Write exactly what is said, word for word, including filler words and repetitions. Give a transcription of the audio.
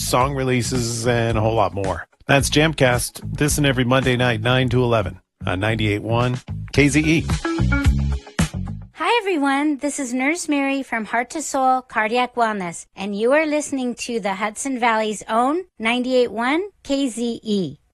song releases, and a whole lot more. That's Jamcast, this and every Monday night, nine to eleven, on ninety-eight point one K Z E. Hi, everyone. This is Nurse Mary from Heart to Soul Cardiac Wellness, and you are listening to the Hudson Valley's own ninety-eight point one K Z E.